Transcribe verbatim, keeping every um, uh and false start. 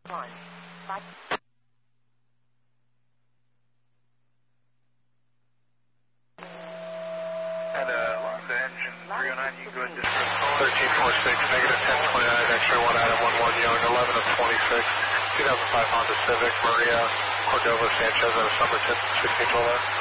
One. Five. And uh, Lambda engine three oh nine, you go ahead and disperse call. thirteen four six, negative ten twenty-nine, X-ray one Adam one one Young, eleven of twenty-six, two thousand five Honda Civic, Maria Cordova Sanchez, out of Somerton, sixteen twelve.